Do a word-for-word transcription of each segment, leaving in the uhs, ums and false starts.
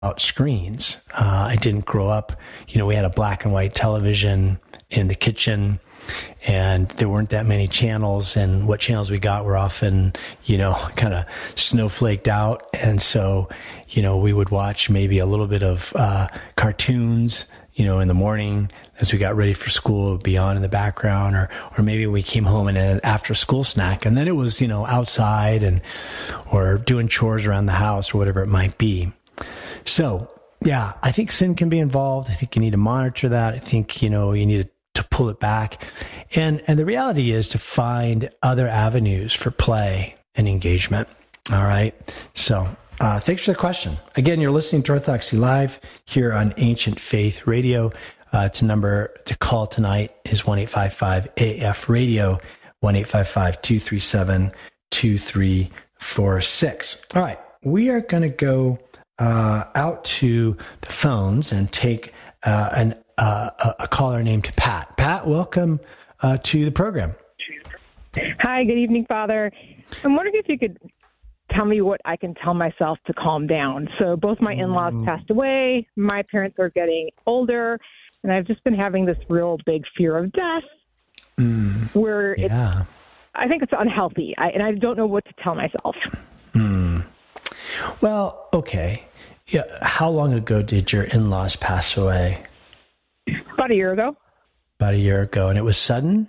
screens. Uh, I didn't grow up, you know, we had a black and white television in the kitchen, and there weren't that many channels, and what channels we got were often, you know, kind of snowflaked out. And so, you know, we would watch maybe a little bit of uh, cartoons, you know, in the morning as we got ready for school. It would be on in the background, or or maybe we came home and had an after school snack, and then it was, you know, outside and or doing chores around the house or whatever it might be. So, yeah, I think sin can be involved. I think you need to monitor that. I think, you know, you need to to pull it back. And and the reality is to find other avenues for play and engagement. All right. So uh, thanks for the question. Again, you're listening to Orthodoxy Live here on Ancient Faith Radio. Uh, to number to call tonight is one eight five five A F radio, one eight five five, two three seven, two three four six. All right. We are going to go uh, out to the phones and take uh, an Uh, a, a caller named Pat. Pat, welcome uh, to the program. Hi, good evening, Father. I'm wondering if you could tell me what I can tell myself to calm down. So both my in-laws mm. passed away. My parents are getting older, and I've just been having this real big fear of death mm. where it's, yeah. I think it's unhealthy, I, and I don't know what to tell myself. Mm. Well, okay. Yeah. How long ago did your in-laws pass away? About a year ago. About a year ago. And it was sudden?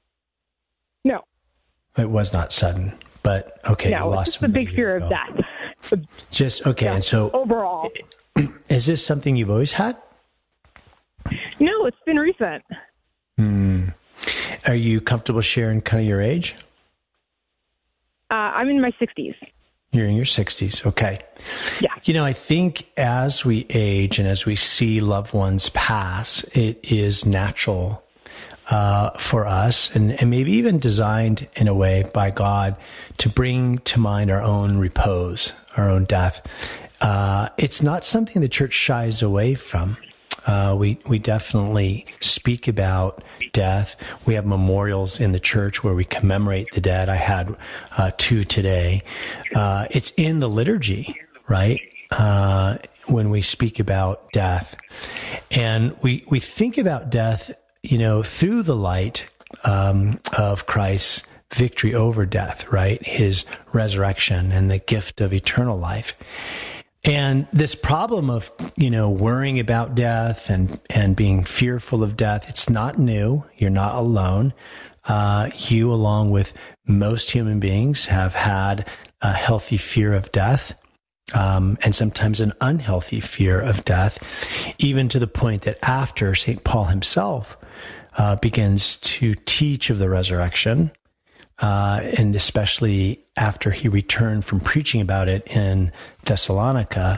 No. It was not sudden, but okay. No, you it's lost just a big fear of death. Just, okay. Yeah, and so overall. Is this something you've always had? No, it's been recent. Hmm. Are you comfortable sharing kind of your age? Uh, I'm in my sixties. You're in your sixties. Okay. Yeah. You know, I think as we age and as we see loved ones pass, it is natural uh, for us and, and maybe even designed in a way by God to bring to mind our own repose, our own death. Uh, it's not something the church shies away from. Uh, we, we definitely speak about death. We have memorials in the church where we commemorate the dead. I had uh, two today. Uh, it's in the liturgy, right? Uh, when we speak about death. And we, we think about death, you know, through the light um, of Christ's victory over death, right? His resurrection and the gift of eternal life. And this problem of, you know, worrying about death and, and being fearful of death, it's not new. You're not alone. Uh, you, along with most human beings, have had a healthy fear of death, um, and sometimes an unhealthy fear of death, even to the point that after Saint Paul himself uh, begins to teach of the resurrection, Uh, and especially after he returned from preaching about it in Thessalonica,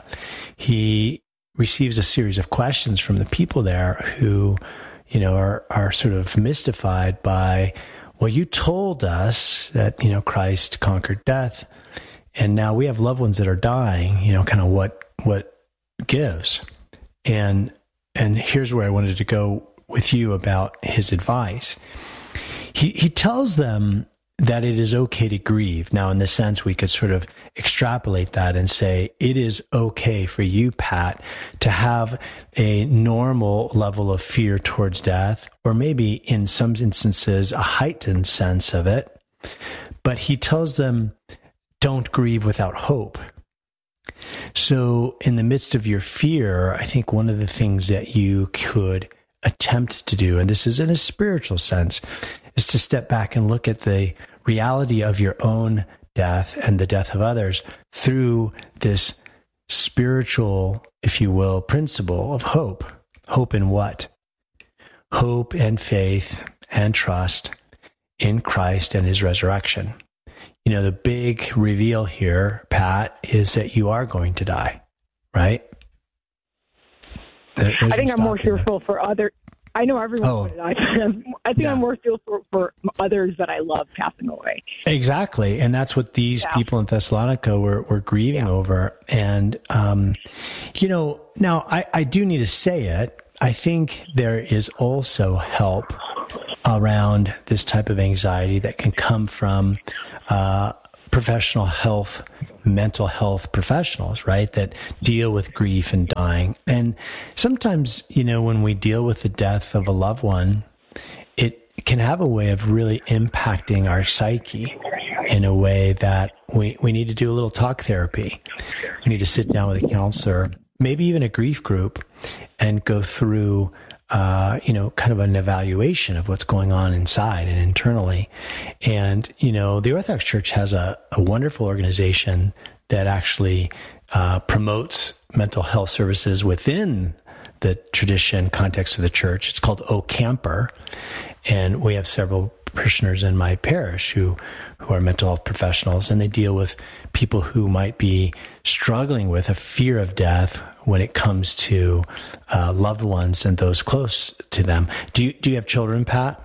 he receives a series of questions from the people there who, you know, are, are sort of mystified by, well, you told us that, you know, Christ conquered death, and now we have loved ones that are dying, you know, kind of what, what gives. And, and here's where I wanted to go with you about his advice. He, he tells them that it is okay to grieve. Now, in this sense, we could sort of extrapolate that and say, it is okay for you, Pat, to have a normal level of fear towards death, or maybe in some instances, a heightened sense of it. But he tells them, don't grieve without hope. So in the midst of your fear, I think one of the things that you could attempt to do, and this is in a spiritual sense, is to step back and look at the reality of your own death and the death of others through this spiritual, if you will, principle of hope. Hope in what? Hope and faith and trust in Christ and his resurrection. You know, the big reveal here, Pat, is that you are going to die, right? There's I think I'm more fearful for other. I know everyone. Oh. I, I think yeah. I'm more fearful for, for others that I love passing away. Exactly, and that's what these yeah. people in Thessalonica were, were grieving yeah. over. And um, you know, now I, I do need to say it. I think there is also help around this type of anxiety that can come from uh, professional health mental health professionals, right, that deal with grief and dying. And sometimes, you know, when we deal with the death of a loved one, it can have a way of really impacting our psyche in a way that we, we need to do a little talk therapy. We need to sit down with a counselor, maybe even a grief group, and go through Uh, you know, kind of an evaluation of what's going on inside and internally. And, you know, the Orthodox Church has a, a wonderful organization that actually uh, promotes mental health services within the tradition context of the church. It's called O Camper. And we have several parishioners in my parish who, who are mental health professionals, and they deal with people who might be struggling with a fear of death when it comes to uh, loved ones and those close to them. Do you, do you have children, Pat?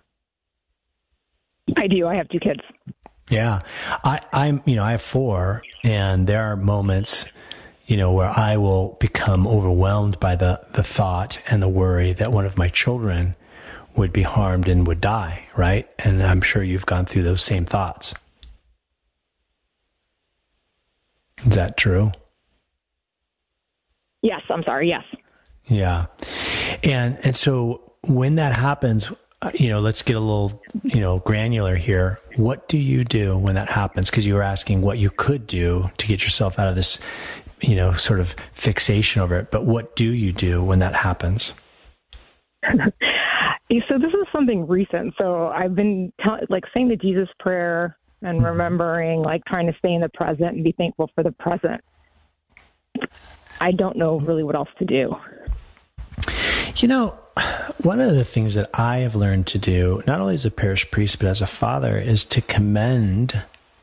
I do. I have two kids. Yeah. I, I'm, you know, I have four, and there are moments, you know, where I will become overwhelmed by the, the thought and the worry that one of my children would be harmed and would die, right? And I'm sure you've gone through those same thoughts. Is that true? Yes, I'm sorry. Yes. Yeah. And and so when that happens, you know, let's get a little, you know, granular here. What do you do when that happens? Because you were asking what you could do to get yourself out of this, you know, sort of fixation over it. But what do you do when that happens? So this is something recent. So I've been t- like saying the Jesus prayer and remembering, like trying to stay in the present and be thankful for the present. I don't know really what else to do. You know, one of the things that I have learned to do, not only as a parish priest, but as a father, is to commend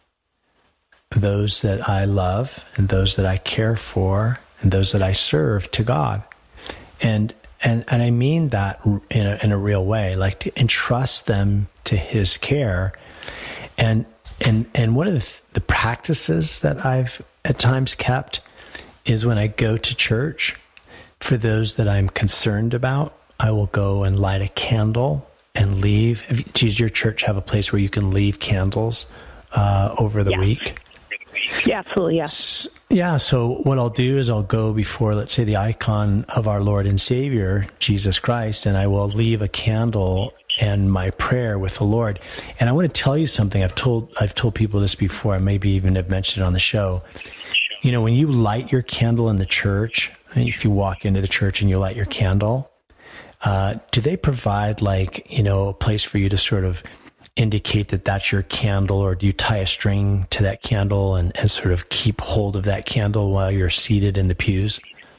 those that I love and those that I care for and those that I serve to God. And and and I mean that in a, in a real way, like to entrust them to His care. And and and one of the, the practices that I've at times kept is when I go to church, for those that I'm concerned about, I will go and light a candle and leave. If, does your church have a place where you can leave candles uh, over the yeah. week? Yeah, absolutely, yes. Yeah, so what I'll do is I'll go before, let's say, the icon of our Lord and Savior, Jesus Christ, and I will leave a candle and my prayer with the Lord. And I want to tell you something. I've told I've told people this before. I maybe even have mentioned it on the show. You know, when you light your candle in the church, if you walk into the church and you light your candle, uh, do they provide like, you know, a place for you to sort of indicate that that's your candle, or do you tie a string to that candle and, and sort of keep hold of that candle while you're seated in the pews?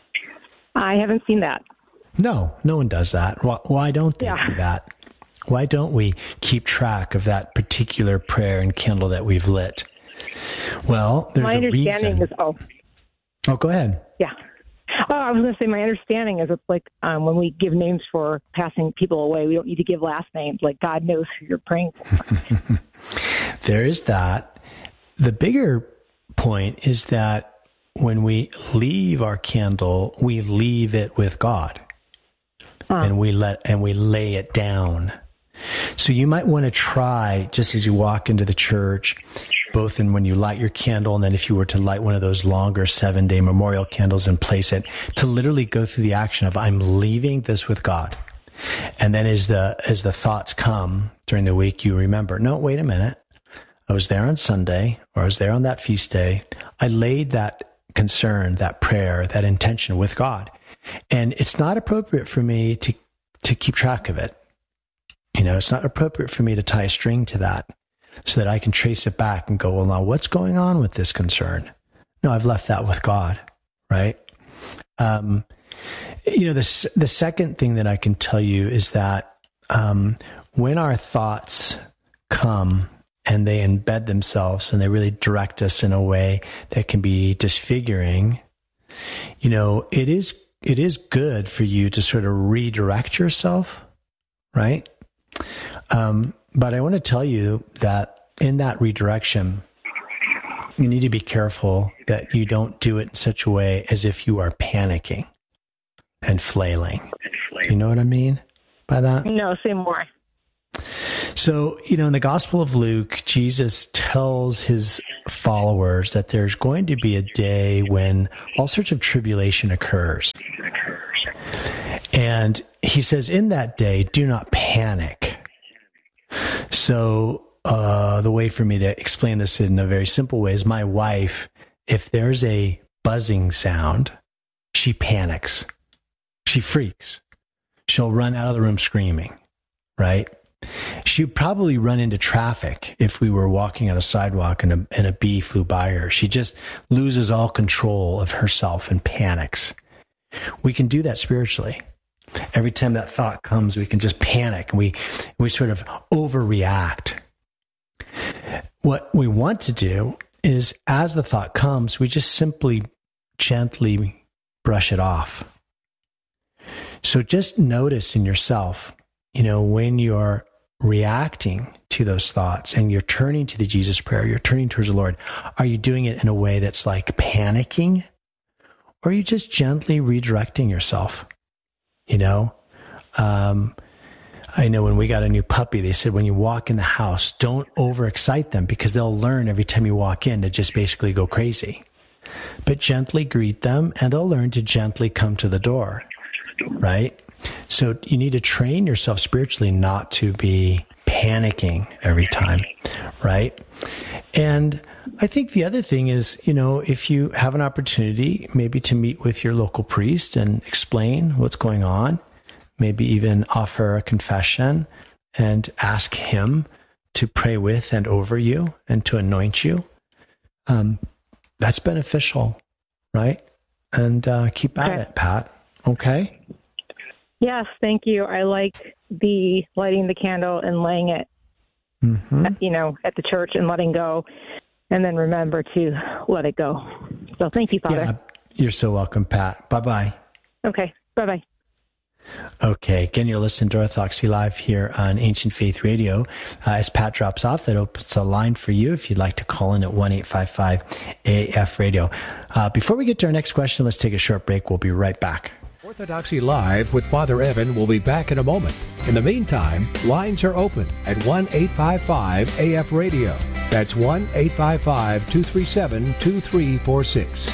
I haven't seen that. No, no one does that. Why, why don't they yeah. do that? Why don't we keep track of that particular prayer and candle that we've lit? Well, there's my a understanding reason. is oh, oh, go ahead. Yeah. Oh, I was going to say my understanding is it's like um, when we give names for passing people away, we don't need to give last names. Like God knows who you're praying for. There is that. The bigger point is that when we leave our candle, we leave it with God, uh. and we let and we lay it down. So you might want to try, just as you walk into the church, both in when you light your candle, and then if you were to light one of those longer seven-day memorial candles and place it, to literally go through the action of, I'm leaving this with God. And then as the as the thoughts come during the week, you remember, no, wait a minute. I was there on Sunday, or I was there on that feast day. I laid that concern, that prayer, that intention with God. And it's not appropriate for me to to keep track of it. You know, it's not appropriate for me to tie a string to that so that I can trace it back and go, well, now what's going on with this concern? No, I've left that with God, right? Um, you know, the, the second thing that I can tell you is that um, when our thoughts come and they embed themselves and they really direct us in a way that can be disfiguring, you know, it is it is good for you to sort of redirect yourself, right? Um, but I want to tell you that in that redirection, you need to be careful that you don't do it in such a way as if you are panicking and flailing. Do you know what I mean by that? No, say more. So, you know, in the Gospel of Luke, Jesus tells his followers that there's going to be a day when all sorts of tribulation occurs. And he says, in that day, do not panic. So uh, the way for me to explain this in a very simple way is my wife, if there's a buzzing sound, she panics. She freaks. She'll run out of the room screaming, right? She'd probably run into traffic if we were walking on a sidewalk and a, and a bee flew by her. She just loses all control of herself and panics. We can do that spiritually. Every time that thought comes, we can just panic and we, we sort of overreact. What we want to do is, as the thought comes, we just simply gently brush it off. So just notice in yourself, you know, when you're reacting to those thoughts and you're turning to the Jesus prayer, you're turning towards the Lord, are you doing it in a way that's like panicking? Or are you just gently redirecting yourself? You know, um, I know when we got a new puppy, they said when you walk in the house, don't overexcite them because they'll learn every time you walk in to just basically go crazy. But gently greet them and they'll learn to gently come to the door, right? So you need to train yourself spiritually not to be panicking every time, right? And I think the other thing is, you know, if you have an opportunity maybe to meet with your local priest and explain what's going on, maybe even offer a confession and ask him to pray with and over you and to anoint you, um, that's beneficial, right? And uh, keep at okay. it, Pat. Okay? Yes, thank you. I like the lighting the candle and laying it, mm-hmm. you know, at the church and letting go. And then remember to let it go. So thank you, Father. Yeah, you're so welcome, Pat. Bye-bye. Okay, bye-bye. Okay, again, you're listening to Orthodoxy Live here on Ancient Faith Radio. Uh, as Pat drops off, that opens a line for you if you'd like to call in at one eight five five A F radio. Uh, before we get to our next question, let's take a short break. We'll be right back. Orthodoxy Live with Father Evan will be back in a moment. In the meantime, lines are open at one eight five five A F radio. That's one eight five five, two three seven, two three four six.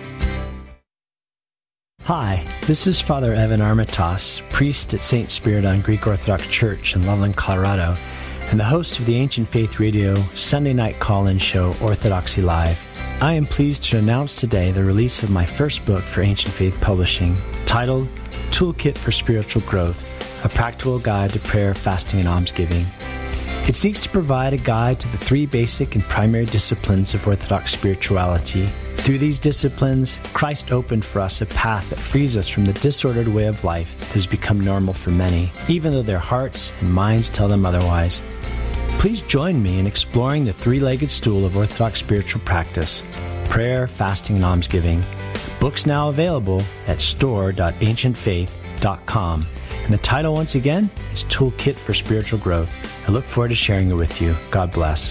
Hi, this is Father Evan Armitage, priest at Saint Spiridon Greek Orthodox Church in Loveland, Colorado, and the host of the Ancient Faith Radio Sunday night call-in show Orthodoxy Live. I am pleased to announce today the release of my first book for Ancient Faith Publishing, titled Toolkit for Spiritual Growth, a practical guide to prayer, fasting, and almsgiving. It seeks to provide a guide to the three basic and primary disciplines of Orthodox spirituality. Through these disciplines, Christ opened for us a path that frees us from the disordered way of life that has become normal for many, even though their hearts and minds tell them otherwise. Please join me in exploring the three-legged stool of Orthodox spiritual practice, prayer, fasting, and almsgiving. Books now available at store dot ancient faith dot com. And the title, once again, is Toolkit for Spiritual Growth. I look forward to sharing it with you. God bless.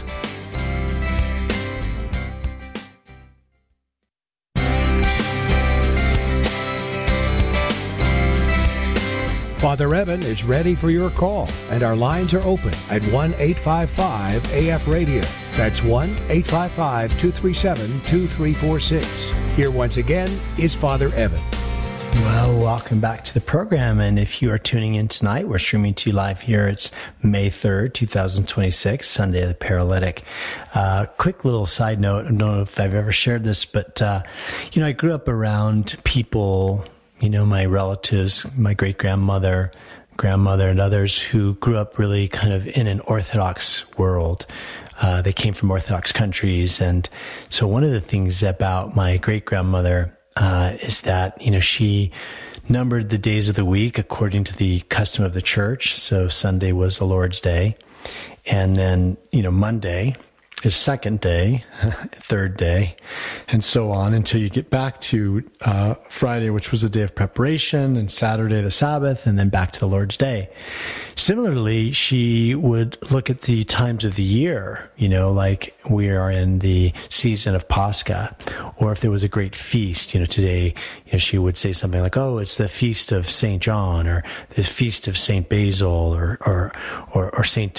Father Evan is ready for your call, and our lines are open at one eight five five A F radio. That's one eight five five, two three seven, two three four six. Here once again is Father Evan. Well, welcome back to the program. And if you are tuning in tonight, we're streaming to you live here. It's May third, twenty twenty-six, Sunday of the Paralytic. Uh, quick little side note. I don't know if I've ever shared this, but, uh, you know, I grew up around people, you know, my relatives, my great-grandmother, grandmother, and others who grew up really kind of in an Orthodox world. Uh, they came from Orthodox countries. And so one of the things about my great-grandmother Uh, is that, you know, she numbered the days of the week according to the custom of the church. So Sunday was the Lord's Day. And then, you know, Monday is second day, third day, and so on until you get back to uh, Friday, which was a day of preparation, and Saturday, the Sabbath, and then back to the Lord's Day. Similarly, she would look at the times of the year, you know, like we are in the season of Pascha, or if there was a great feast, you know, today, you know, she would say something like, oh, it's the feast of Saint John, or the feast of Saint Basil, or, or, or, or Saint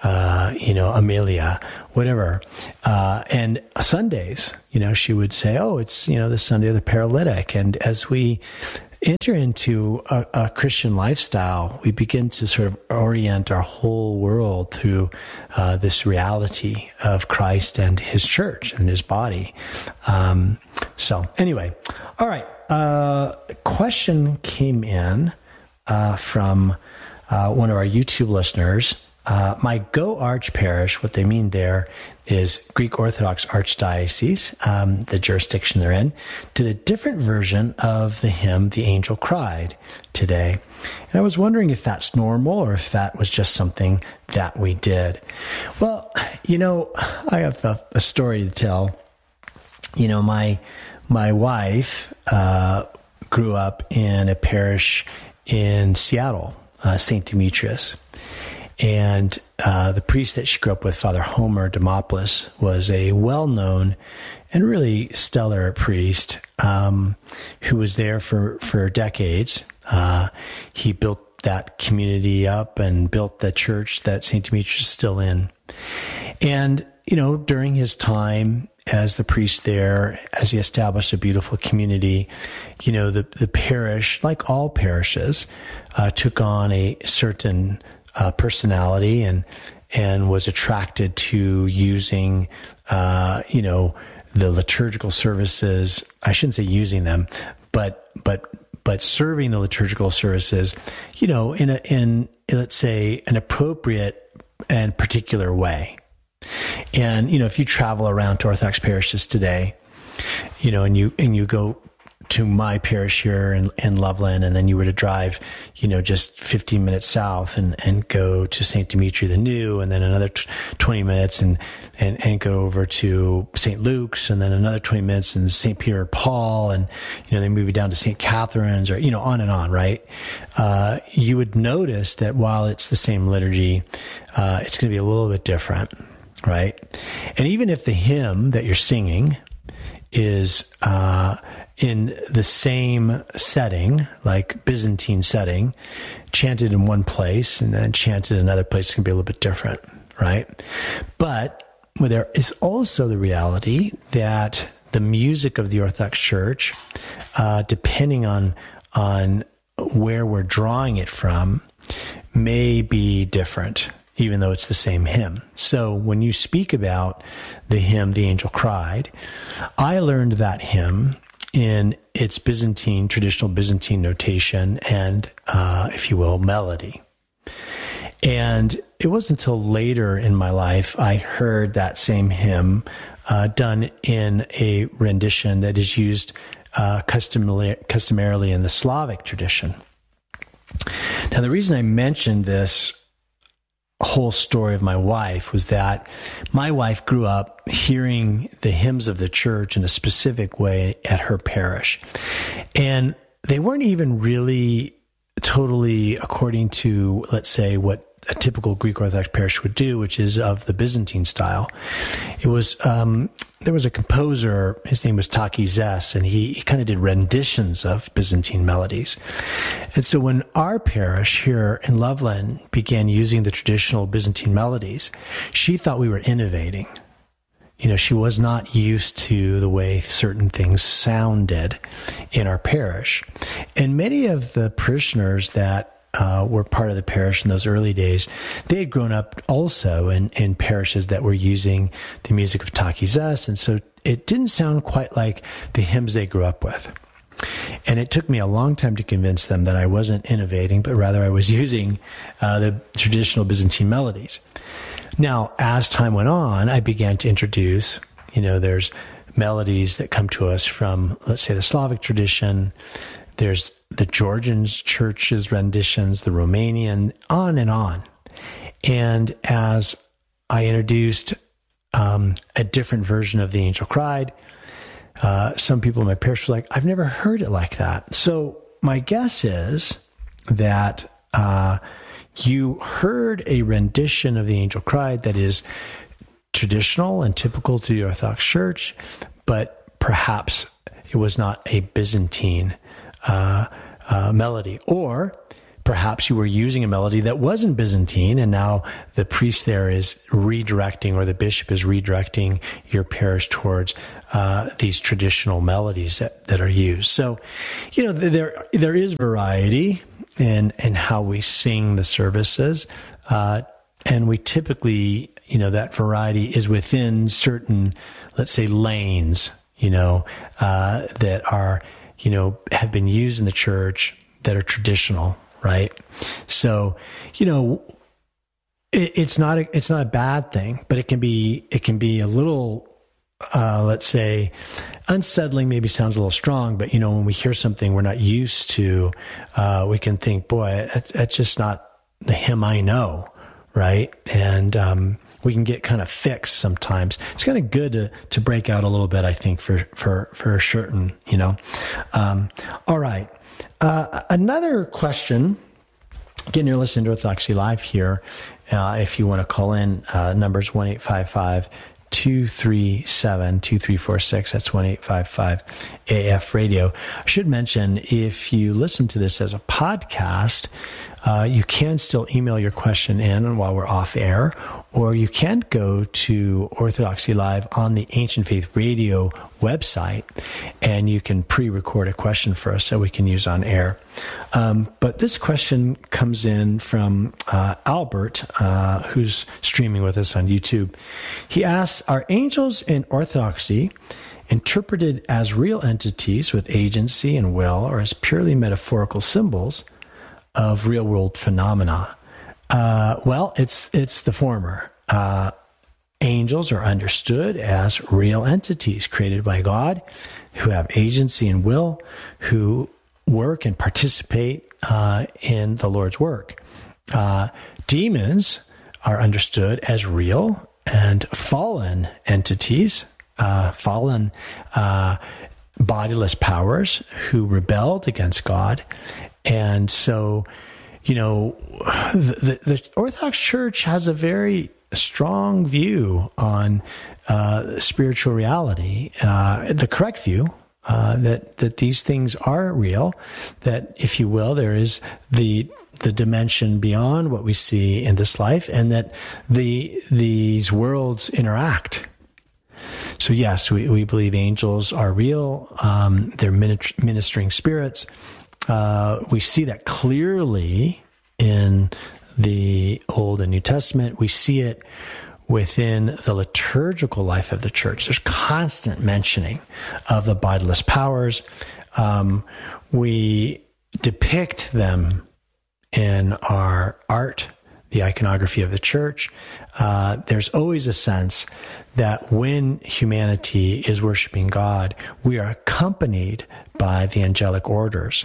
uh, you know, Amelia, whatever. Uh, and Sundays, you know, she would say, oh, it's, you know, the Sunday of the paralytic. And as we enter into a, a Christian lifestyle, we begin to sort of orient our whole world through uh, this reality of Christ and his church and his body. Um, so anyway, all right. Uh, a question came in uh, from uh, one of our YouTube listeners. Uh, my Go Arch parish, what they mean there is Greek Orthodox Archdiocese, um, the jurisdiction they're in, did a different version of the hymn, The Angel Cried, today. And I was wondering if that's normal or if that was just something that we did. Well, you know, I have a, a story to tell. You know, my, my wife uh, grew up in a parish in Seattle, uh, Saint Demetrius. And uh, the priest that she grew up with, Father Homer Demopoulos, was a well-known and really stellar priest um, who was there for, for decades. Uh, he built that community up and built the church that Saint Demetrius is still in. And, you know, during his time as the priest there, as he established a beautiful community, you know, the, the parish, like all parishes, uh, took on a certain Uh, personality and and was attracted to using, uh, you know, the liturgical services. I shouldn't say using them, but but but serving the liturgical services, you know, in a in let's say an appropriate and particular way. And you know, if you travel around to Orthodox parishes today, you know, and you and you go to my parish here in, in Loveland, and then you were to drive, you know, just fifteen minutes south and, and go to Saint Dimitri the New, and then another t- twenty minutes and, and, and go over to Saint Luke's, and then another twenty minutes in Saint Peter Paul, and, you know, then maybe down to Saint Catherine's, or, you know, on and on, right? Uh, you would notice that while it's the same liturgy, uh, it's going to be a little bit different, right? And even if the hymn that you're singing is, uh, in the same setting, like Byzantine setting, chanted in one place and then chanted in another place, can be a little bit different, right? But there is also the reality that the music of the Orthodox Church, uh, depending on on where we're drawing it from, may be different, even though it's the same hymn. So when you speak about the hymn, The Angel Cried, I learned that hymn in its Byzantine, traditional Byzantine notation and, uh, if you will, melody. And it wasn't until later in my life I heard that same hymn uh, done in a rendition that is used uh, customarily, customarily in the Slavic tradition. Now, the reason I mentioned this whole story of my wife was that my wife grew up hearing the hymns of the church in a specific way at her parish. And they weren't even really totally according to, let's say, what a typical Greek Orthodox parish would do, which is of the Byzantine style. It was, um, there was a composer, his name was Taki Zes, and he, he kind of did renditions of Byzantine melodies. And so when our parish here in Loveland began using the traditional Byzantine melodies, she thought we were innovating. You know, she was not used to the way certain things sounded in our parish. And many of the parishioners that Uh, were part of the parish in those early days, they had grown up also in, in parishes that were using the music of Taki Zes, and so it didn't sound quite like the hymns they grew up with. And it took me a long time to convince them that I wasn't innovating, but rather I was using uh, the traditional Byzantine melodies. Now, as time went on, I began to introduce, you know, there's melodies that come to us from, let's say, the Slavic tradition. There's the Georgian church's renditions, the Romanian, on and on. And as I introduced um, a different version of The Angel Cried, uh, some people in my parish were like, I've never heard it like that. So my guess is that uh, you heard a rendition of The Angel Cried that is traditional and typical to the Orthodox Church, but perhaps it was not a Byzantine Uh, uh, melody, or perhaps you were using a melody that wasn't Byzantine, and now the priest there is redirecting, or the bishop is redirecting your parish towards uh, these traditional melodies that, that are used. So, you know, there there is variety in in how we sing the services, uh, and we typically, you know, that variety is within certain, let's say, lanes, you know, uh, that are, you know, have been used in the church that are traditional. Right. So, you know, it, it's not a, it's not a bad thing, but it can be, it can be a little, uh, let's say, unsettling, maybe sounds a little strong, but, you know, when we hear something we're not used to, uh, we can think, boy, that's, that's just not the hymn I know. Right. And, um, we can get kind of fixed sometimes. It's kind of good to, to break out a little bit, I think, for, for, for certain, you know. Um, all right. Uh, another question, again, you're listening to Orthodoxy Live here. Uh, if you want to call in, uh, numbers one eight five five, two three seven, two three four six. That's one eight five five A F radio. I should mention, if you listen to this as a podcast, uh, you can still email your question in while we're off air, or you can go to Orthodoxy Live on the Ancient Faith Radio website, and you can pre-record a question for us so we can use on air. Um, but this question comes in from uh, Albert, uh, who's streaming with us on YouTube. He asks, are angels in Orthodoxy interpreted as real entities with agency and will, or as purely metaphorical symbols of real-world phenomena? Uh, well, it's it's the former. Uh, angels are understood as real entities created by God, who have agency and will, who work and participate uh, in the Lord's work. Uh, demons are understood as real and fallen entities, uh, fallen uh, bodiless powers who rebelled against God. And so, you know, the, the Orthodox Church has a very strong view on uh, spiritual reality, uh, the correct view, uh, that that these things are real, that, if you will, there is the the dimension beyond what we see in this life, and that the these worlds interact. So yes, we, we believe angels are real. Um, they're ministering spirits. Uh, we see that clearly in the Old and New Testament. We see it within the liturgical life of the church. There's constant mentioning of the bodiless powers. Um, we depict them in our art, the iconography of the church. Uh, there's always a sense that when humanity is worshiping God, we are accompanied by the angelic orders.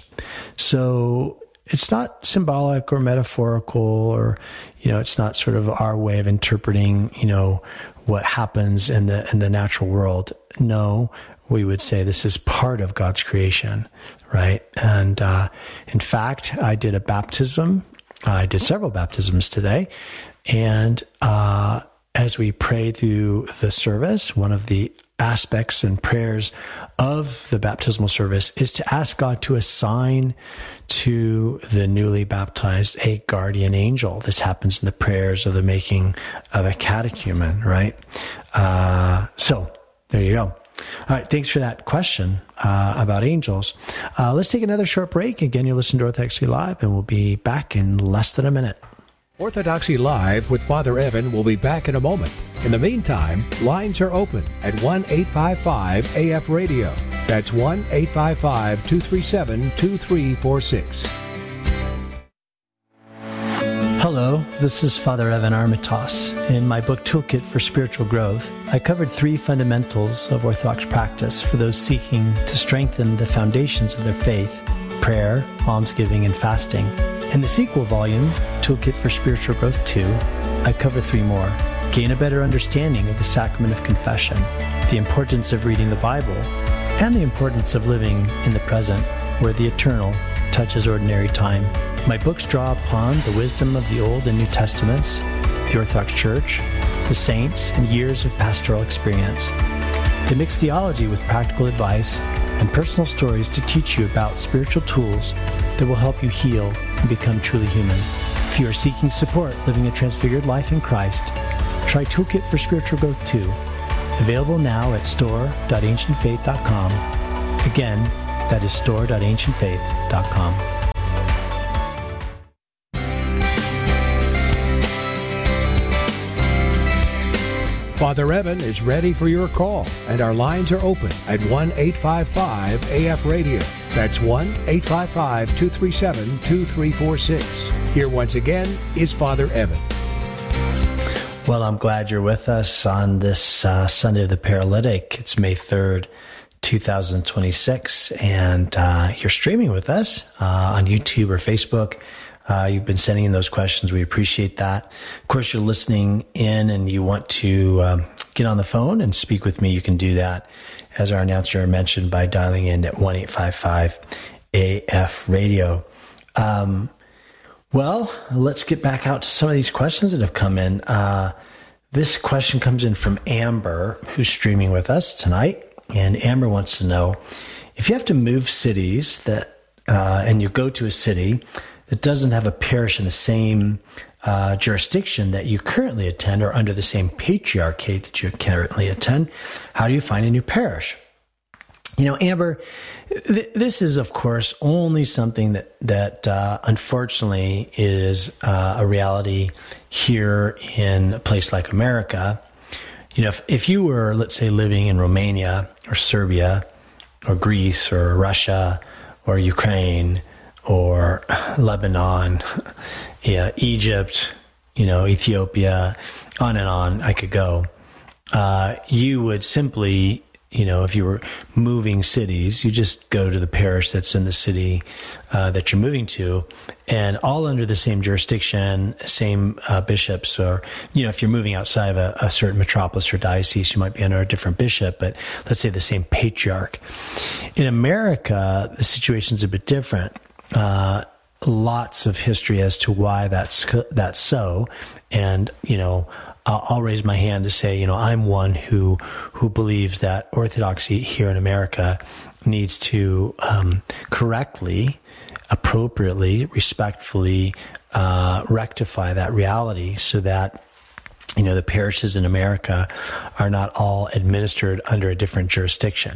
So it's not symbolic or metaphorical, or, you know, it's not sort of our way of interpreting, you know, what happens in the in the natural world. No, we would say this is part of God's creation, right? And uh, in fact, I did a baptism. I did several baptisms today, and uh, as we pray through the service, one of the aspects and prayers of the baptismal service is to ask God to assign to the newly baptized a guardian angel. This happens in the prayers of the making of a catechumen, right? Uh, so there you go. All right, thanks for that question uh, about angels. Uh, let's take another short break. Again, you're listening to Orthodoxy Live, and we'll be back in less than a minute. Orthodoxy Live with Father Evan will be back in a moment. In the meantime, lines are open at one eight five five A F radio. That's one eight five five, two three seven, two three four six. Hello, this is Father Evan Armitage. In my book Toolkit for Spiritual Growth, I covered three fundamentals of Orthodox practice for those seeking to strengthen the foundations of their faith: prayer, almsgiving, and fasting. In the sequel volume, Toolkit for Spiritual Growth two, I cover three more. Gain a better understanding of the sacrament of confession, the importance of reading the Bible, and the importance of living in the present, where the eternal touches ordinary time. My books draw upon the wisdom of the Old and New Testaments, the Orthodox Church, the saints, and years of pastoral experience. They mix theology with practical advice and personal stories to teach you about spiritual tools that will help you heal and become truly human. If you are seeking support living a transfigured life in Christ, try Toolkit for Spiritual Growth two. Available now at store dot ancient faith dot com. Again, that is store dot ancient faith dot com. Father Evan is ready for your call, and our lines are open at one eight five five A F radio. That's one eight five five, two three seven, two three four six. Here once again is Father Evan. Well, I'm glad you're with us on this uh, Sunday of the Paralytic. It's May third, two thousand twenty-six, and uh, you're streaming with us uh, on YouTube or Facebook. Uh, you've been sending in those questions. We appreciate that. Of course, you're listening in and you want to um, get on the phone and speak with me. You can do that, as our announcer mentioned, by dialing in at one eight five five A F radio. Um, well, let's get back out to some of these questions that have come in. Uh, this question comes in from Amber, who's streaming with us tonight. And Amber wants to know, if you have to move cities that uh, and you go to a city that doesn't have a parish in the same uh, jurisdiction that you currently attend or under the same patriarchate that you currently attend, how do you find a new parish? You know, Amber, th- this is, of course, only something that, that uh, unfortunately is uh, a reality here in a place like America. You know, if, if you were, let's say, living in Romania or Serbia or Greece or Russia or Ukraine or Lebanon, yeah, Egypt, you know, Ethiopia, on and on, I could go. Uh, you would simply, you know, if you were moving cities, you just go to the parish that's in the city uh, that you're moving to, and all under the same jurisdiction, same uh, bishops, or, you know, if you're moving outside of a, a certain metropolis or diocese, you might be under a different bishop, but let's say the same patriarch. In America, the situation's a bit different. Uh, lots of history as to why that's that's so, and you know, I'll, I'll raise my hand to say, you know, I'm one who who believes that Orthodoxy here in America needs to um, correctly, appropriately, respectfully uh, rectify that reality, so that, you know, the parishes in America are not all administered under a different jurisdiction.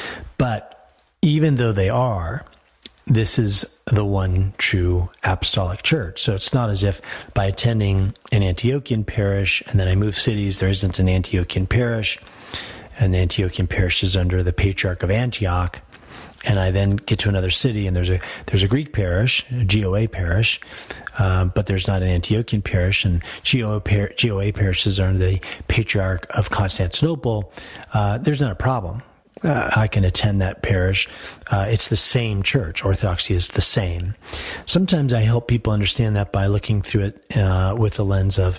But even though they are, this is the one true apostolic church. So it's not as if by attending an Antiochian parish and then I move cities, there isn't an Antiochian parish, and the Antiochian parish is under the Patriarch of Antioch, and I then get to another city and there's a there's a Greek parish, a G O A parish, uh, but there's not an Antiochian parish, and G O A, par- G O A parishes are under the Patriarch of Constantinople. Uh, there's not a problem. Uh, I can attend that parish. Uh, it's the same church. Orthodoxy is the same. Sometimes I help people understand that by looking through it uh, with the lens of,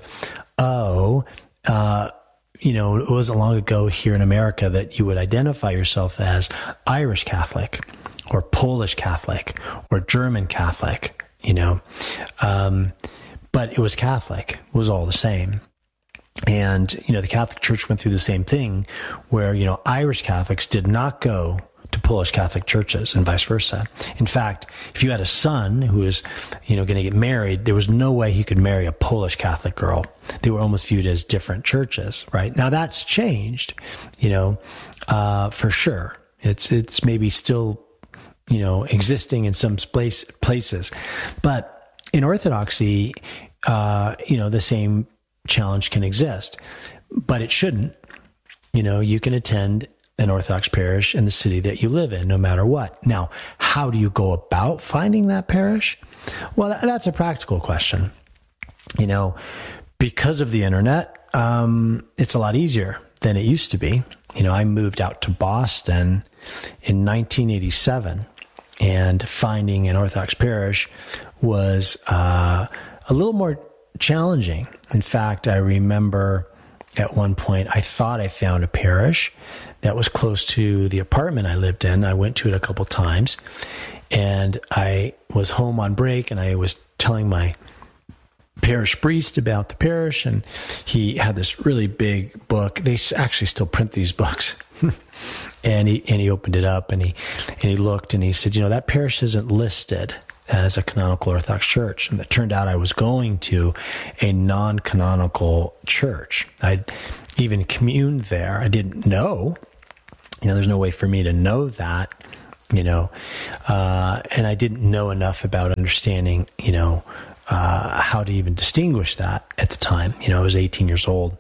oh, uh, you know, it wasn't long ago here in America that you would identify yourself as Irish Catholic or Polish Catholic or German Catholic, you know, um, but it was Catholic. It was all the same. And, you know, the Catholic Church went through the same thing where, you know, Irish Catholics did not go to Polish Catholic churches and vice versa. In fact, if you had a son who was, you know, going to get married, there was no way he could marry a Polish Catholic girl. They were almost viewed as different churches, right? Now that's changed, you know, uh, for sure. It's, it's maybe still, you know, existing in some place, places, but in Orthodoxy, uh, you know, the same challenge can exist, but it shouldn't. You know, you can attend an Orthodox parish in the city that you live in, no matter what. Now, how do you go about finding that parish? Well, that's a practical question. You know, because of the internet, um, it's a lot easier than it used to be. You know, I moved out to Boston in nineteen eighty-seven, and finding an Orthodox parish was uh, a little more challenging. In fact, I remember at one point I thought I found a parish that was close to the apartment I lived in. I went to it a couple times, and I was home on break, and I was telling my parish priest about the parish, and he had this really big book. They actually still print these books. and he and he opened it up, and he and he looked, and he said, you know, that parish isn't listed as a canonical Orthodox church. And it turned out I was going to a non-canonical church. I'd even communed there. I didn't know, you know, there's no way for me to know that, you know, uh, and I didn't know enough about understanding, you know, uh, how to even distinguish that at the time. You know, I was eighteen years old.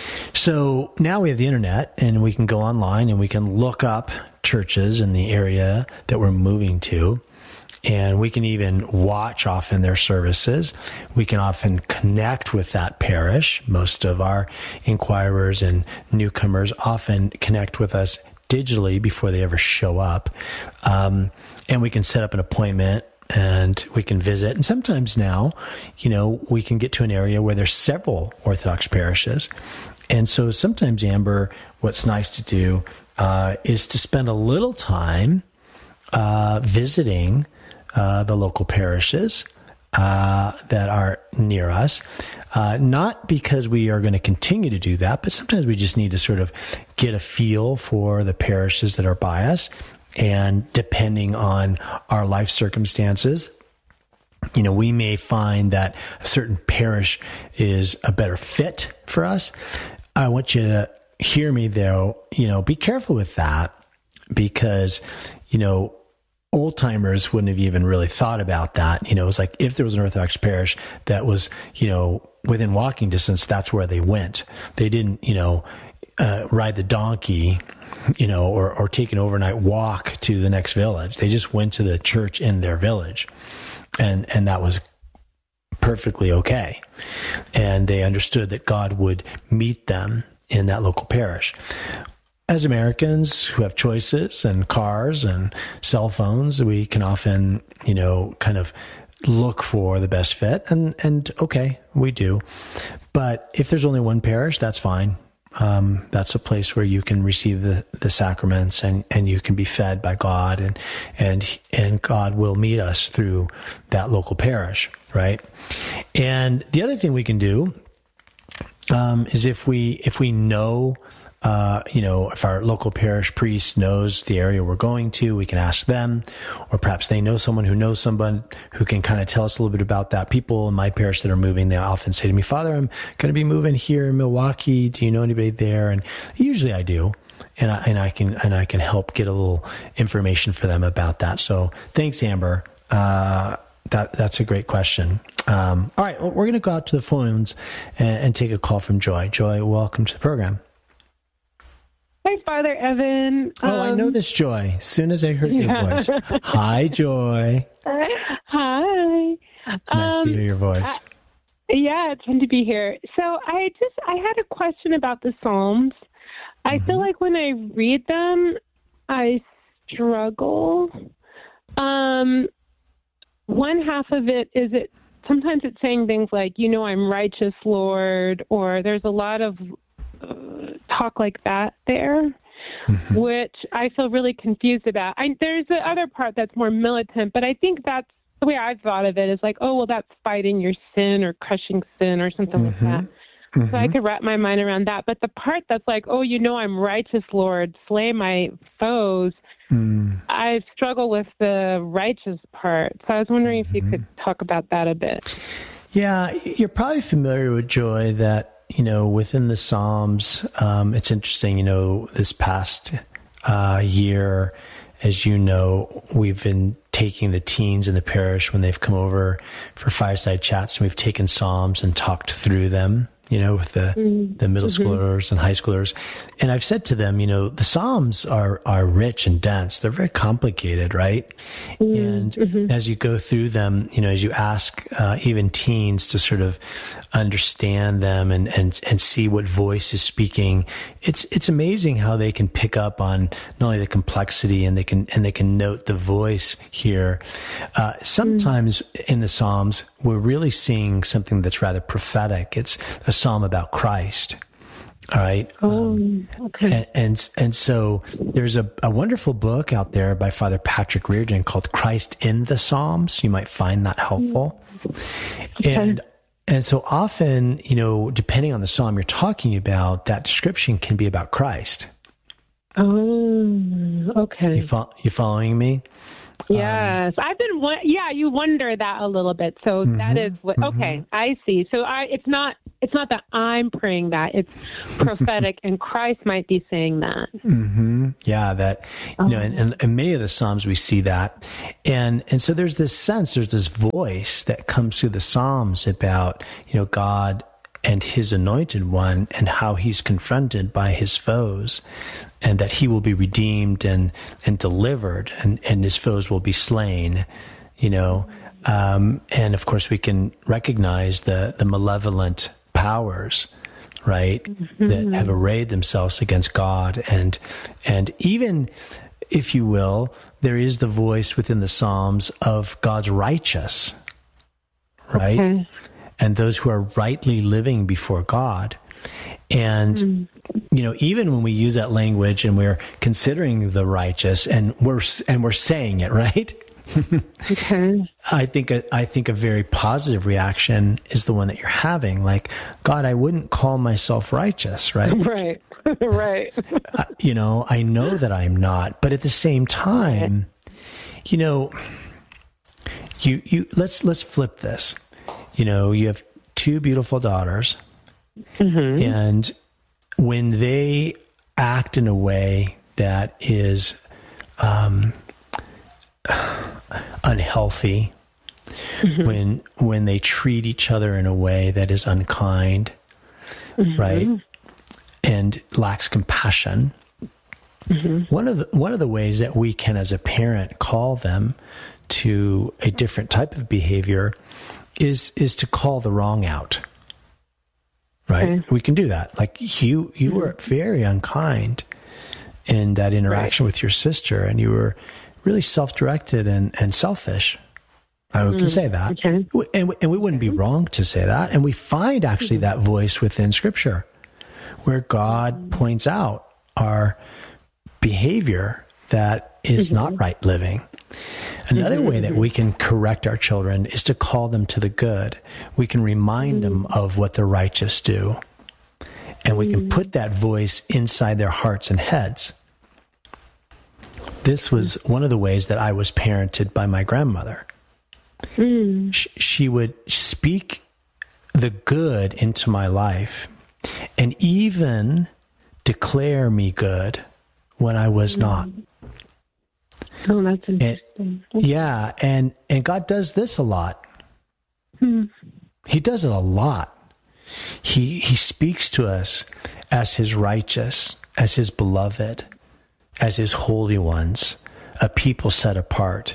So now we have the internet and we can go online and we can look up churches in the area that we're moving to. And we can even watch often their services. We can often connect with that parish. Most of our inquirers and newcomers often connect with us digitally before they ever show up. Um, and we can set up an appointment and we can visit. And sometimes now, you know, we can get to an area where there's several Orthodox parishes. And so sometimes, Amber, what's nice to do uh, is to spend a little time uh, visiting Uh, the local parishes uh, that are near us, uh, not because we are going to continue to do that, but sometimes we just need to sort of get a feel for the parishes that are by us. And depending on our life circumstances, you know, we may find that a certain parish is a better fit for us. I want you to hear me, though, you know, be careful with that because, you know, old timers wouldn't have even really thought about that. You know, it's like if there was an Orthodox parish that was, you know, within walking distance, that's where they went. They didn't, you know, uh, ride the donkey, you know, or, or take an overnight walk to the next village. They just went to the church in their village. And, and that was perfectly okay. And they understood that God would meet them in that local parish. As Americans who have choices and cars and cell phones, we can often, you know, kind of look for the best fit. And, and okay, we do. But if there's only one parish, that's fine. Um, that's a place where you can receive the, the sacraments and, and you can be fed by God and, and, and God will meet us through that local parish, right? And the other thing we can do um, is if we, if we know Uh, you know, if our local parish priest knows the area we're going to, we can ask them, or perhaps they know someone who knows someone who can kind of tell us a little bit about that. People in my parish that are moving, they often say to me, Father, I'm going to be moving here in Milwaukee. Do you know anybody there? And usually I do. And I, and I can, and I can help get a little information for them about that. So thanks, Amber. Uh, That that's a great question. Um, all right, well, we're going to go out to the phones and, and take a call from Joy. Joy, welcome to the program. Hi, Father Evan. Oh, um, I know this Joy. As soon as I heard yeah. your voice. Hi, Joy. Hi. Nice um, to hear your voice. I, yeah, it's fun to be here. So I just, I had a question about the Psalms. I mm-hmm. feel like when I read them, I struggle. Um, one half of it is it, sometimes it's saying things like, you know, I'm righteous, Lord, or there's a lot of uh, talk like that there, mm-hmm. which I feel really confused about. I, there's the other part that's more militant, but I think that's the way I've thought of it is like, oh, well, that's fighting your sin or crushing sin or something mm-hmm. like that. Mm-hmm. So I could wrap my mind around that. But the part that's like, oh, you know, I'm righteous, Lord, slay my foes. Mm. I struggle with the righteous part. So I was wondering mm-hmm. if you could talk about that a bit. Yeah, you're probably familiar with Joy that, you know, within the Psalms, um, it's interesting, you know, this past uh, year, as you know, we've been taking the teens in the parish when they've come over for fireside chats, and we've taken Psalms and talked through them, you know, with the, mm-hmm. the middle schoolers and high schoolers. And I've said to them, you know, the Psalms are, are rich and dense. They're very complicated, right? Mm-hmm. And mm-hmm. as you go through them, you know, as you ask uh, even teens to sort of understand them and, and, and see what voice is speaking, it's, it's amazing how they can pick up on not only the complexity and they can, and they can note the voice here. Uh, sometimes mm-hmm. in the Psalms, we're really seeing something that's rather prophetic. It's a psalm about Christ. All right. Oh, um, okay. And, and and so there's a, a wonderful book out there by Father Patrick Reardon called Christ in the Psalms. You might find that helpful. Okay. And and so often, you know, depending on the psalm you're talking about, that description can be about Christ. Oh, okay. You, fo- you following me? Yes, um, I've been. Yeah, you wonder that a little bit. So mm-hmm, that is what. Mm-hmm. Okay, I see. So I, it's not. It's not that I'm praying that. It's prophetic, and Christ might be saying that. Mm-hmm. Yeah, that. You know, and, and in many of the Psalms we see that, and and so there's this sense, there's this voice that comes through the Psalms about, you know, God and His Anointed One, and how He's confronted by His foes, and that He will be redeemed and, and delivered, and, and His foes will be slain, you know. Um, and of course we can recognize the, the malevolent powers, right, mm-hmm. that have arrayed themselves against God. And, and even, if you will, there is the voice within the Psalms of God's righteous, right? Okay. And those who are rightly living before God. And, mm. you know, even when we use that language and we're considering the righteous, and we're, and we're saying it, right? Okay. I think, a, I think a very positive reaction is the one that you're having. Like, God, I wouldn't call myself righteous, right? Right. Right. uh, you know, I know that I'm not, but at the same time, you know, you, you, let's, let's flip this. You know, you have two beautiful daughters, mm-hmm. and when they act in a way that is um, unhealthy, mm-hmm. when when they treat each other in a way that is unkind, mm-hmm. right, and lacks compassion, mm-hmm. one of the, one of the ways that we can, as a parent, call them to a different type of behavior is is to call the wrong out, right? Okay. We can do that. Like, you you mm-hmm. were very unkind in that interaction right. with your sister, and you were really self-directed and, and selfish. I mm-hmm. can say that. Okay. And, and we wouldn't be wrong to say that. And we find actually mm-hmm. that voice within Scripture, where God mm-hmm. points out our behavior that is mm-hmm. not right living. Another mm-hmm. way that we can correct our children is to call them to the good. We can remind mm-hmm. them of what the righteous do. And we can put that voice inside their hearts and heads. This was one of the ways that I was parented by my grandmother. Mm. She, she would speak the good into my life, and even declare me good when I was mm. not. Oh, that's interesting. And, yeah, and, and God does this a lot. Hmm. He does it a lot. He he speaks to us as His righteous, as His beloved, as His holy ones, a people set apart.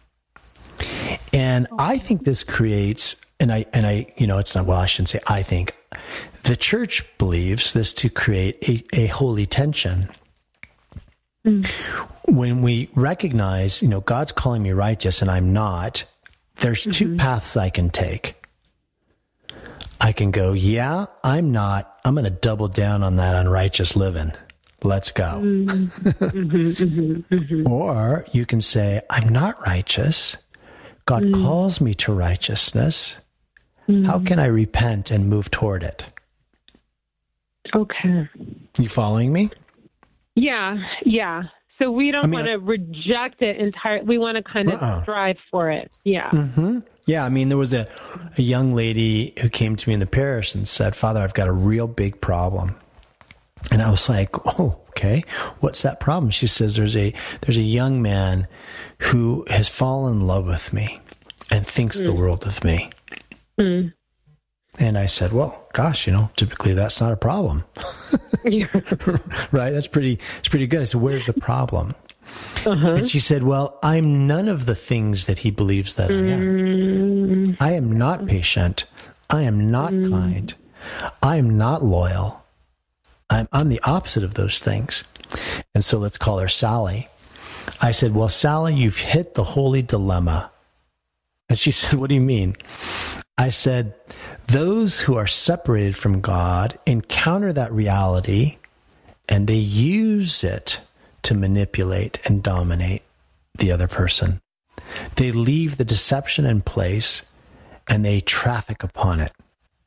And I think this creates, and I and I, you know, it's not, well, I shouldn't say I think, the church believes this to create a, a holy tension. Mm. When we recognize, you know, God's calling me righteous and I'm not, there's mm-hmm. two paths I can take. I can go, yeah, I'm not, I'm going to double down on that unrighteous living. Let's go. Mm-hmm. mm-hmm, mm-hmm. Or you can say, I'm not righteous. God mm. calls me to righteousness. Mm. How can I repent and move toward it? Okay. You following me? Yeah, yeah. So we don't I mean, want to reject it entirely. We want to kind of uh-uh. strive for it. Yeah. Mm-hmm. Yeah, I mean, there was a, a young lady who came to me in the parish and said, Father, I've got a real big problem. And I was like, oh, okay, what's that problem? She says, there's a there's a young man who has fallen in love with me and thinks mm. the world of me. Mm. And I said, well, gosh, you know, typically that's not a problem. Yeah. Right? That's pretty, it's pretty good. I said, where's the problem? Uh-huh. And she said, well, I'm none of the things that he believes that mm. I am. I am not patient. I am not mm. kind. I am not loyal. I'm, I'm the opposite of those things. And so let's call her Sally. I said, well, Sally, you've hit the holy dilemma. And she said, what do you mean? I said, those who are separated from God encounter that reality and they use it to manipulate and dominate the other person. They leave the deception in place and they traffic upon it.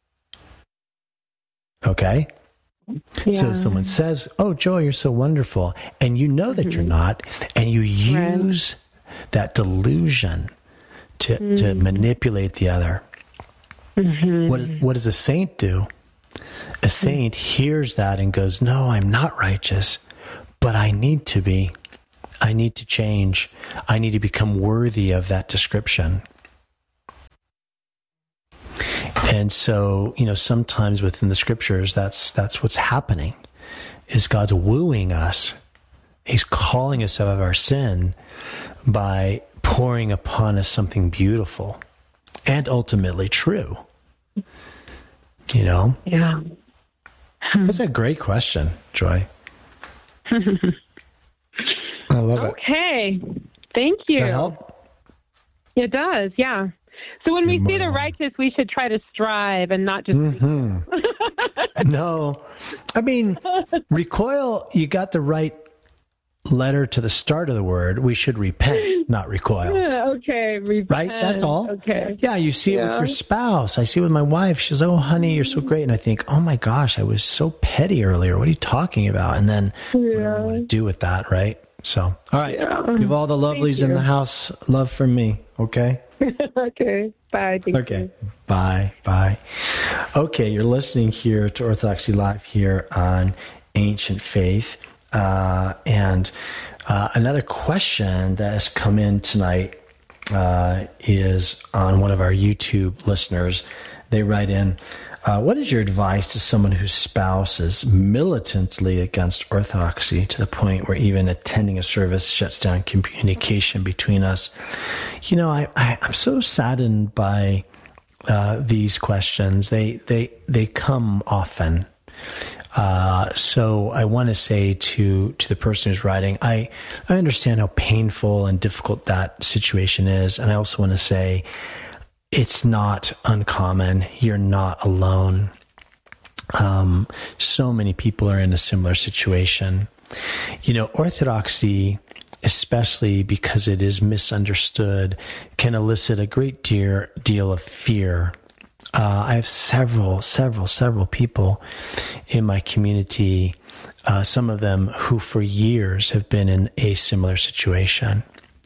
Okay? Yeah. So someone says, oh, Joy, you're so wonderful. And you know that mm-hmm. you're not. And you use right. that delusion to, mm. to manipulate the other. Mm-hmm. What, is, what does a saint do? A saint mm. hears that and goes, no, I'm not righteous, but I need to be. I need to change. I need to become worthy of that description. And so, you know, sometimes within the scriptures, that's that's what's happening, is God's wooing us. He's calling us out of our sin by pouring upon us something beautiful and ultimately true. You know? Yeah. That's a great question, Joy. I love it. Okay. Thank you. Does that help? It does, yeah. So when we see the righteous, we should try to strive and not just... Mm-hmm. No. I mean, recoil, you got the right letter to the start of the word. We should repent, not recoil. Okay, repent. Right? That's all. Okay. Yeah, you see it yeah. with your spouse. I see it with my wife. She's like, oh, honey, you're so great. And I think, oh my gosh, I was so petty earlier. What are you talking about? And then yeah. what do I want to do with that, right? So, all right. Yeah. Give all the lovelies in the house love from me, okay? Okay. Bye. Thank okay. You. Bye. Bye. Okay, you're listening here to Orthodoxy Live here on Ancient Faith. Uh, and uh, another question that has come in tonight uh, is on one of our YouTube listeners. They write in, uh, what is your advice to someone whose spouse is militantly against Orthodoxy to the point where even attending a service shuts down communication between us? You know, I, I, I'm so saddened by uh, these questions. They, they, they come often. Uh, so I want to say to, to the person who's writing, I, I understand how painful and difficult that situation is. And I also want to say it's not uncommon. You're not alone. Um, so many people are in a similar situation. You know, Orthodoxy, especially because it is misunderstood, can elicit a great deal, deal of fear. Uh, I have several, several, several people in my community, uh, some of them who for years have been in a similar situation.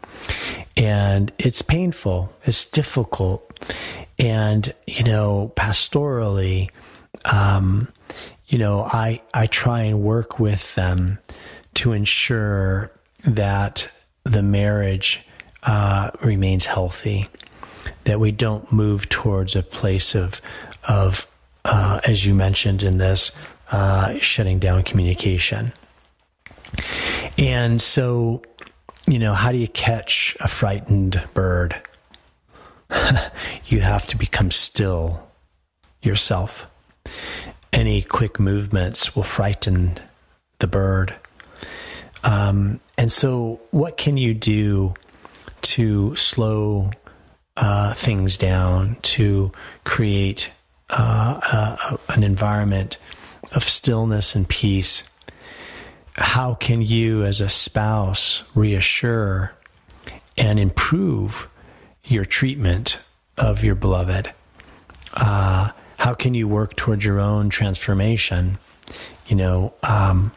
And it's painful, it's difficult. And, you know, pastorally, um, you know, I, I try and work with them to ensure that the marriage uh, remains healthy, that we don't move towards a place of, of uh, as you mentioned in this, uh, shutting down communication. And so, you know, how do you catch a frightened bird? You have to become still yourself. Any quick movements will frighten the bird. Um, and so what can you do to slow uh, things down, to create uh, uh, an environment of stillness and peace? How can you as a spouse reassure and improve your treatment of your beloved? Uh, how can you work towards your own transformation? You know, um,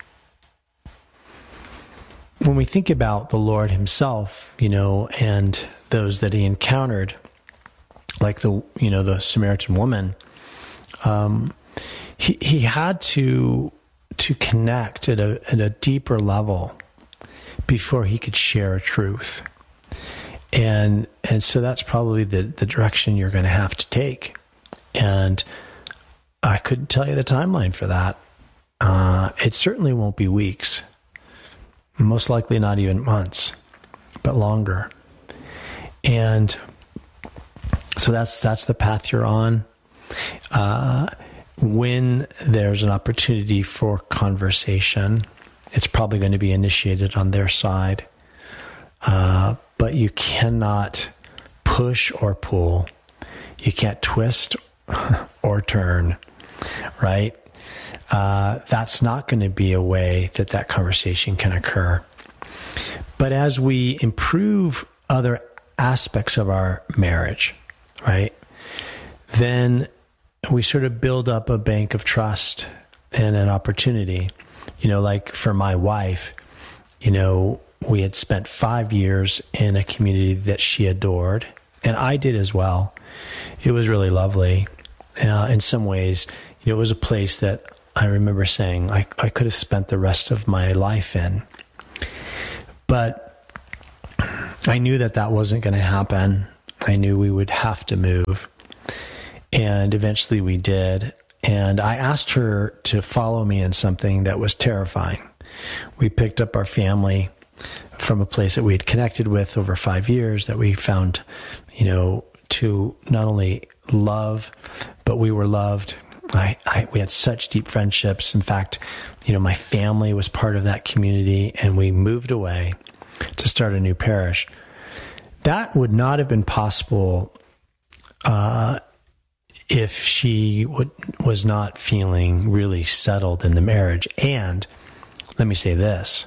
when we think about the Lord himself, you know, and those that he encountered, like the, you know, the Samaritan woman, um, he, he had to, to connect at a, at a deeper level before he could share a truth. And, and so that's probably the, the direction you're going to have to take. And I couldn't tell you the timeline for that. Uh, it certainly won't be weeks, most likely not even months, but longer. And so that's, that's the path you're on. Uh, when there's an opportunity for conversation, it's probably going to be initiated on their side. Uh, but you cannot push or pull. You can't twist or turn, right? Uh, that's not going to be a way that that conversation can occur. But as we improve other aspects of our marriage, right, then we sort of build up a bank of trust and an opportunity. You know, like for my wife, you know, we had spent five years in a community that she adored, and I did as well. It was really lovely. Uh, in some ways, you know, it was a place that I remember saying I, I could have spent the rest of my life in. But I knew that that wasn't going to happen. I knew we would have to move. And eventually we did. And I asked her to follow me in something that was terrifying. We picked up our family from a place that we had connected with over five years that we found, you know, to not only love, but we were loved. I, I, we had such deep friendships. In fact, you know, my family was part of that community, and we moved away to start a new parish. That would not have been possible uh, if she would, was not feeling really settled in the marriage. And let me say this,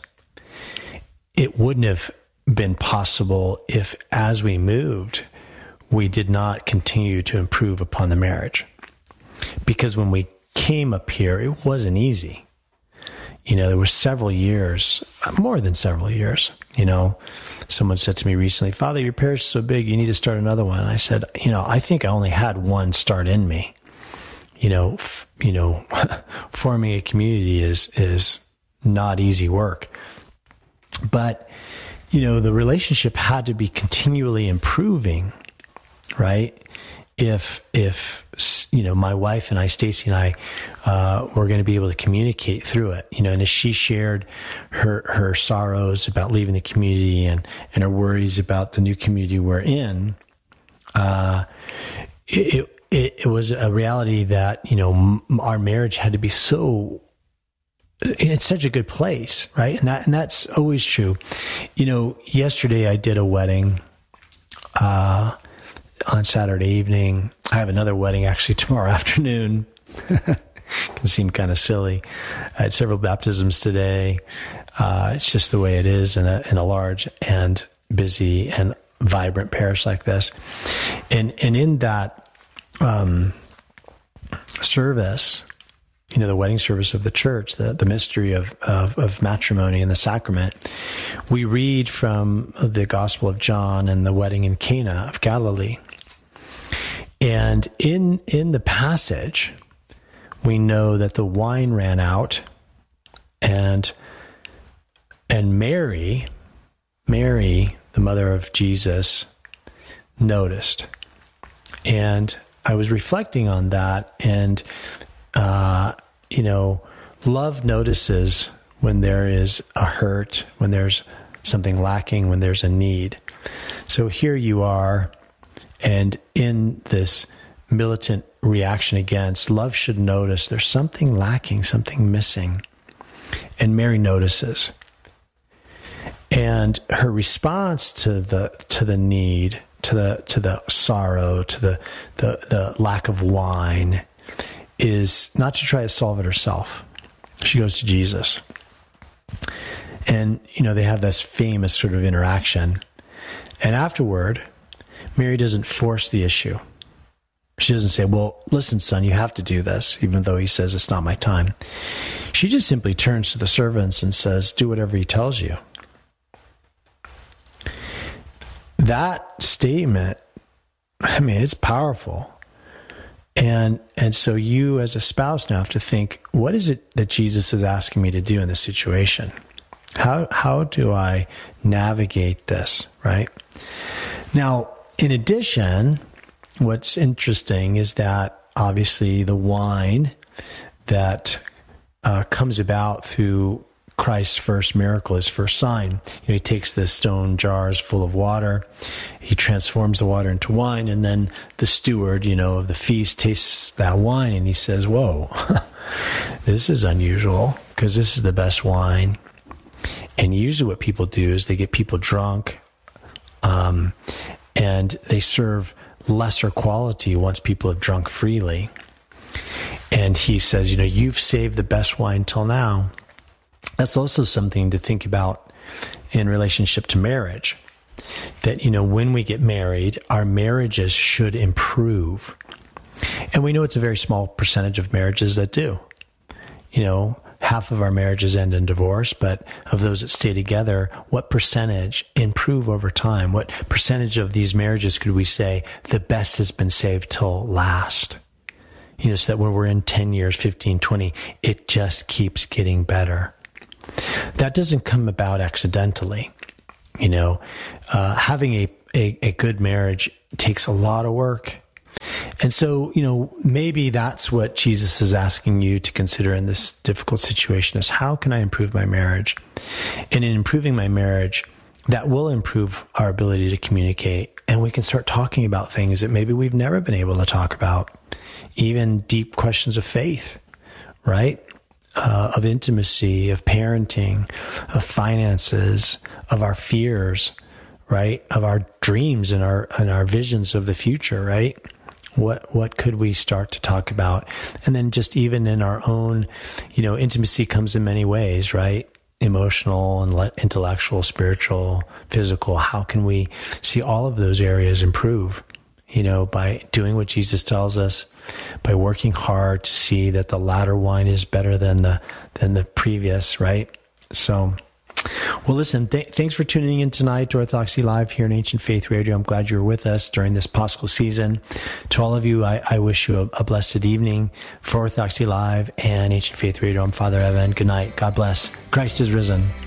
it wouldn't have been possible if, as we moved, we did not continue to improve upon the marriage. Because when we came up here, it wasn't easy. You know, there were several years, more than several years. You know, someone said to me recently, Father, your parish is so big, you need to start another one. And I said, you know, I think I only had one start in me. You know, f- you know, forming a community is is not easy work. But, you know, the relationship had to be continually improving, right? If, if, you know, my wife and I, Stacy and I, uh, were going to be able to communicate through it, you know, and as she shared her, her sorrows about leaving the community and, and her worries about the new community we're in, uh, it, it, it was a reality that, you know, m- our marriage had to be so, it's such a good place, right? And that, and that's always true. You know, yesterday I did a wedding, uh, on Saturday evening. I have another wedding actually tomorrow afternoon. Can seem kind of silly. I had several baptisms today. Uh, it's just the way it is in a, in a large and busy and vibrant parish like this. And, and in that, um, service, you know, the wedding service of the church, the, the mystery of, of, of matrimony and the sacrament, we read from the Gospel of John and the wedding in Cana of Galilee. And in in the passage, we know that the wine ran out, and and Mary, Mary, the mother of Jesus, noticed. And I was reflecting on that, and uh, you know, love notices when there is a hurt, when there's something lacking, when there's a need. So here you are. And in this militant reaction against, love should notice there's something lacking, something missing. And Mary notices. And her response to the to the need, to the to the sorrow, to the the, the lack of wine is not to try to solve it herself. She goes to Jesus. And, you know, they have this famous sort of interaction. And afterward, Mary doesn't force the issue. She doesn't say, well, listen, son, you have to do this, even though he says it's not my time. She just simply turns to the servants and says, do whatever he tells you. That statement, I mean, it's powerful. And and so you as a spouse now have to think, what is it that Jesus is asking me to do in this situation? How how do I navigate this, right? Now, in addition, what's interesting is that obviously the wine that uh, comes about through Christ's first miracle, his first sign, you know, he takes the stone jars full of water, he transforms the water into wine, and then the steward, you know, of the feast tastes that wine and he says, whoa, this is unusual because this is the best wine. And usually what people do is they get people drunk, um, and they serve lesser quality once people have drunk freely. And he says, you know, you've saved the best wine till now. That's also something to think about in relationship to marriage. That, you know, when we get married, our marriages should improve. And we know it's a very small percentage of marriages that do. You know, half of our marriages end in divorce, but of those that stay together, what percentage improve over time? What percentage of these marriages could we say the best has been saved till last? You know, so that when we're in ten years, fifteen, twenty, it just keeps getting better. That doesn't come about accidentally. You know, uh, having a, a, a good marriage takes a lot of work. And so, you know, maybe that's what Jesus is asking you to consider in this difficult situation is, how can I improve my marriage? And in improving my marriage, that will improve our ability to communicate. And we can start talking about things that maybe we've never been able to talk about, even deep questions of faith, right? Uh, of intimacy, of parenting, of finances, of our fears, right? Of our dreams and our and our visions of the future, right? What what could we start to talk about? And then just even in our own, you know, intimacy comes in many ways, right? Emotional and le- intellectual, spiritual, physical. How can we see all of those areas improve? You know, by doing what Jesus tells us, by working hard to see that the latter wine is better than the than the previous, right? So, well, listen, th- thanks for tuning in tonight to Orthodoxy Live here in Ancient Faith Radio. I'm glad you were with us during this Paschal season. To all of you, I, I wish you a, a blessed evening for Orthodoxy Live and Ancient Faith Radio. I'm Father Evan. Good night. God bless. Christ is risen.